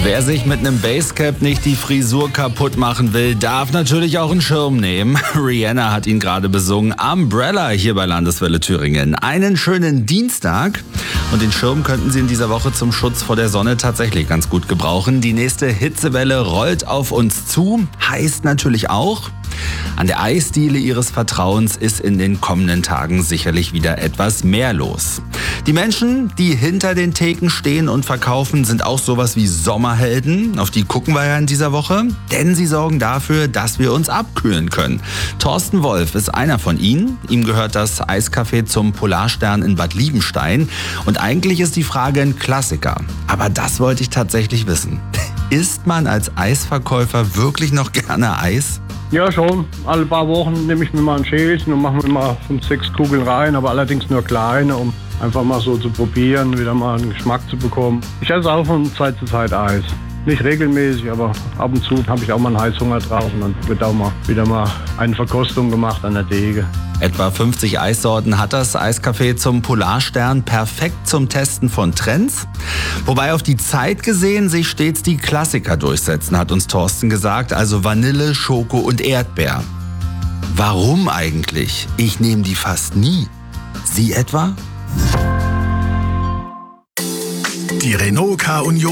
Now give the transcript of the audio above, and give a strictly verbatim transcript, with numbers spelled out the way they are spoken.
Wer sich mit einem Basecap nicht die Frisur kaputt machen will, darf natürlich auch einen Schirm nehmen. Rihanna hat ihn gerade besungen. Umbrella hier bei Landeswelle Thüringen. Einen schönen Dienstag. Und den Schirm könnten Sie in dieser Woche zum Schutz vor der Sonne tatsächlich ganz gut gebrauchen. Die nächste Hitzewelle rollt auf uns zu. Heißt natürlich auch, an der Eisdiele Ihres Vertrauens ist in den kommenden Tagen sicherlich wieder etwas mehr los. Die Menschen, die hinter den Theken stehen und verkaufen, sind auch sowas wie Sommerhelden. Auf die gucken wir ja in dieser Woche, denn sie sorgen dafür, dass wir uns abkühlen können. Thorsten Wolf ist einer von ihnen. Ihm gehört das Eiscafé zum Polarstern in Bad Liebenstein. Und eigentlich ist die Frage ein Klassiker. Aber das wollte ich tatsächlich wissen. Isst man als Eisverkäufer wirklich noch gerne Eis? Ja, schon. Alle paar Wochen nehme ich mir mal ein Schälchen und mache mir mal fünf, sechs Kugeln rein, aber allerdings nur kleine, um einfach mal so zu probieren, wieder mal einen Geschmack zu bekommen. Ich esse auch von Zeit zu Zeit Eis. Nicht regelmäßig, aber ab und zu habe ich auch mal einen Heißhunger drauf und dann wird auch mal wieder mal eine Verkostung gemacht an der Theke. Etwa fünfzig Eissorten hat das Eiscafé zum Polarstern, perfekt zum Testen von Trends. Wobei auf die Zeit gesehen sich stets die Klassiker durchsetzen, hat uns Thorsten gesagt, also Vanille, Schoko und Erdbeer. Warum eigentlich? Ich nehme die fast nie. Sie etwa? Die Renault K-Union